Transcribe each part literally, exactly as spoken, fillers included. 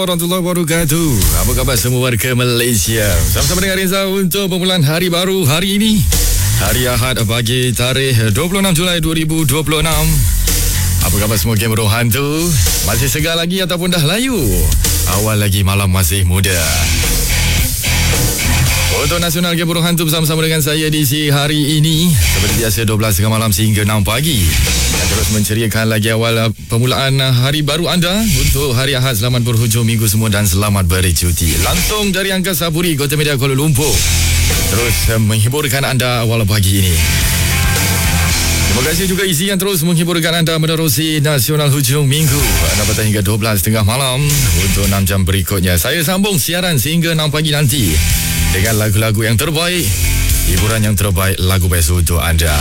Warahmatullahi wabarakatuh. Apa khabar semua warga Malaysia? Sama-sama dengan Reza untuk permulaan hari baru hari ini, hari Ahad pagi tarikh dua puluh enam Julai dua ribu dua puluh enam. Apa khabar semua game Rohan tu? Masih segar lagi ataupun dah layu? Awal lagi, malam masih muda. Untuk Nasional Game Buruhan tu bersama-sama dengan saya di si hari ini, seperti biasa dua belas tengah malam sehingga enam pagi. Dan terus menceriakan lagi awal permulaan hari baru anda untuk hari Ahad. Selamat berhujung minggu semua dan selamat bercuti. Langsung dari Angkasa Puri, Kota Media Kuala Lumpur. Terus menghiburkan anda awal pagi ini. Terima kasih juga isi yang terus menghiburkan anda menerusi Nasional Hujung Minggu. Anda petang hingga dua belas tengah malam untuk enam jam berikutnya. Saya sambung siaran sehingga enam pagi nanti dengan lagu-lagu yang terbaik, hiburan yang terbaik, lagu best untuk anda.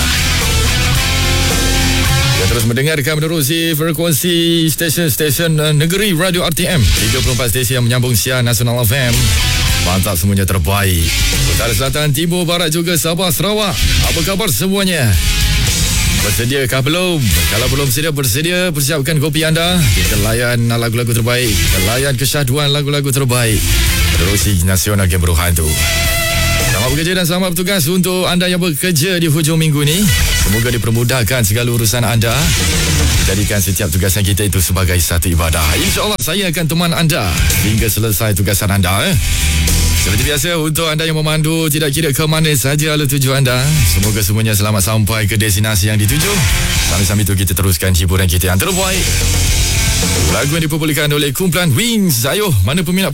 Dan terus mendengarkan menerusi frekuensi stesen-stesen negeri Radio R T M, tiga puluh empat stesen yang menyambung siaran Nasional F M. Mantap, semuanya terbaik. Utara, Selatan, Timur, Barat juga Sabah, Sarawak. Apa khabar semuanya? Bersediakah belum? Kalau belum sedia, bersedia, persiapkan kopi anda. Kita layan lagu-lagu terbaik, kita layan kesyahduan lagu-lagu terbaik menerusi Nasional Game Buruhan tu. Selamat bekerja dan selamat bertugas untuk anda yang bekerja di hujung minggu ni. Semoga dipermudahkan segala urusan anda. Jadikan setiap tugasan kita itu sebagai satu ibadah. InsyaAllah saya akan teman anda hingga selesai tugasan anda. Eh? Seperti biasa, untuk anda yang memandu, tidak kira ke mana saja ala tuju anda, semoga semuanya selamat sampai ke destinasi yang dituju. Sambil-sambil itu kita teruskan hiburan kita yang terbaik. Lagu yang diperbolehkan oleh kumpulan Wings. Ayuh, mana peminat